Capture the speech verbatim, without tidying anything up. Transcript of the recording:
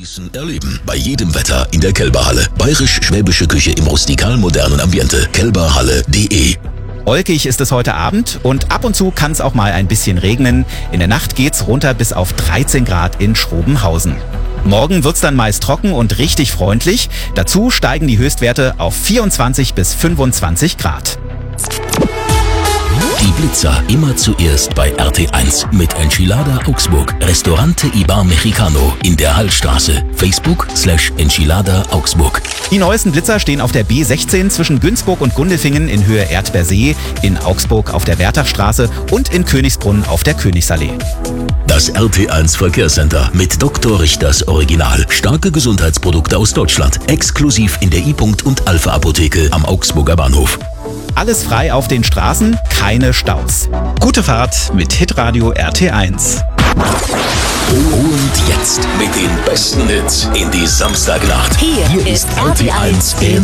Genießen, erleben. Bei jedem Wetter in der Kälberhalle. Bayerisch-schwäbische Küche im rustikal-modernen Ambiente. kälberhalle punkt de. Wolkig ist es heute Abend und ab und zu kann es auch mal ein bisschen regnen. In der Nacht geht's runter bis auf dreizehn Grad in Schrobenhausen. Morgen wird's dann meist trocken und richtig freundlich. Dazu steigen die Höchstwerte auf vierundzwanzig bis fünfundzwanzig Grad. Die Blitzer immer zuerst bei R T eins mit Enchilada Augsburg. Restaurante Ibar Mexicano in der Hallstraße. Facebook slash Enchilada Augsburg. Die neuesten Blitzer stehen auf der B sechzehn zwischen Günzburg und Gundelfingen in Höhe Erdbeersee, in Augsburg auf der Wertachstraße und in Königsbrunn auf der Königsallee. Das R T eins Verkehrscenter mit Doktor Richters Original. Starke Gesundheitsprodukte aus Deutschland. Exklusiv in der I-Punkt und Alpha Apotheke am Augsburger Bahnhof. Alles frei auf den Straßen, keine Staus. Gute Fahrt mit Hitradio R T eins. Und jetzt mit den besten Hits in die Samstagnacht. Hier ist R T eins.